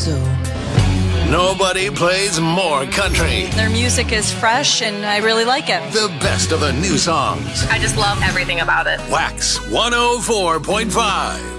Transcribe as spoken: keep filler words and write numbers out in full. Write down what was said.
so. Nobody plays more country. Their music is fresh, and I really like it. The best of the new songs. I just love everything about it. Wax one oh four point five.